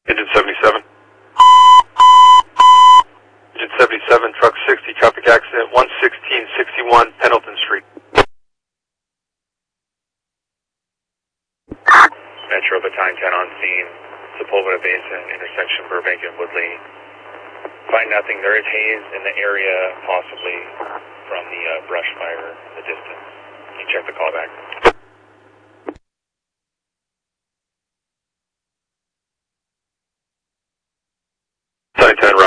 Engine 77. Engine 77, truck 60, traffic accident 11661 Pendleton Street. Metro Battalion 10 on scene, Sepulveda Basin, intersection Burbank and Woodley. Find nothing. There is haze in the area, possibly from the brush fire in the distance. Can you check the callback? Battalion 10,